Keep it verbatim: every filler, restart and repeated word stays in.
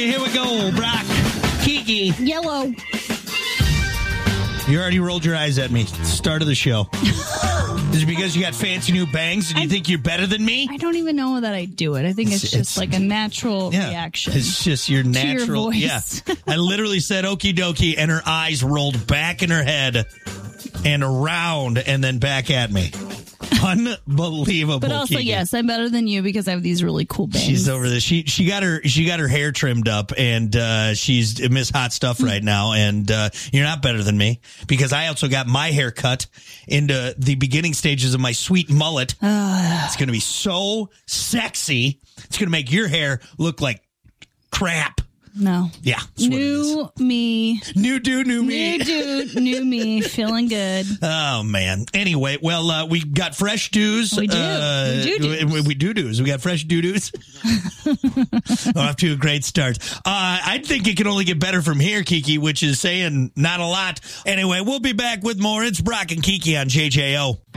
Here we go, Brock. Kiki. Yellow. You already rolled your eyes at me. Start of the show. Is it because you got fancy new bangs and you I, think you're better than me? I don't even know that I do it. I think it's, it's just it's, like a natural yeah, reaction. It's just your natural. To your voice. Yeah. I literally said okie dokie, and her eyes rolled back in her head and around and then back at me. Unbelievable. But also, Keegan. yes, I'm better than you because I have these really cool bangs. She's over this. She she got her she got her hair trimmed up, and uh, she's Miss Hot Stuff right now. And uh, you're not better than me because I also got my hair cut into the beginning stages of my sweet mullet. Uh, it's going to be so sexy. It's going to make your hair look like crap. No. Yeah. New me. New dude, new me. New dude, new me. Feeling good. Oh, man. Anyway, well, uh, we got fresh doos. We do. Uh, we do doos. We, we do doos. We got fresh doo-doos. Off to a great start. Uh, I think it can only get better from here, Kiki, which is saying not a lot. Anyway, we'll be back with more. It's Brock and Kiki on J J O.